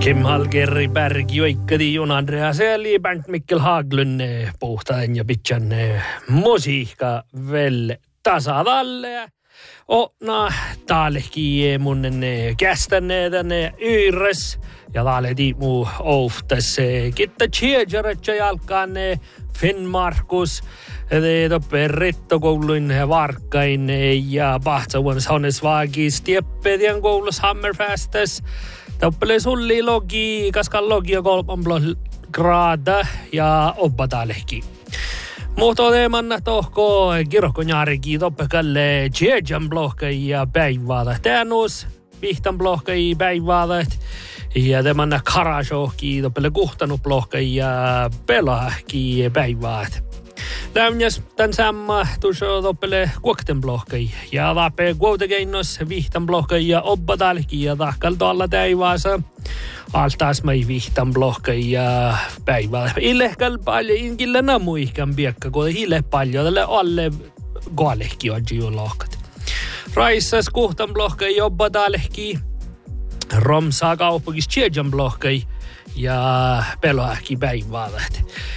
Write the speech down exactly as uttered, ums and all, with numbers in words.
Kim Hallgeri, Berg, Joikkadi, Jon Andreas eli Bernt Mikkel Haglund puhtaan ja pitchan musiikka väl tasavalle. Och na taalehki mun kästänne tänne yres ja taalehti mu oftas kitta tjejaratja jalkaan Finn Markus det uppe Rittokoulun Varkain ja Pahtsavuons Hannesvaagis Tieppedien koulus Hammerfestes Toppele sulli logi kaskan logi ja kolman grada ja oppataalehki. Mutta teemanna tohko kirkkonjaarikin toppekalle tjejan blokka ja päivätä. Tänus vihtan blokka ja päivätä. Ja teemanna karasohki toppele kuhtanu blokka ja pelahki päivätä. Lämnäs tän samma tuossa toppele kuokten blokka ja tape kuotekeinnos vihtan blokka ja oppataalehki ja tahkal tuolla täivaasa. Altaas mai vihtan blokka ja päivällä. Illehkal paljon inkillä namuihkan piekka, kun hille paljon tälle alle koalehki on jo lohkat. Raissas kuhtan blokka ja oppataalehki. Romsaa kauppakis tjejan blokka ja peloahki päivällä.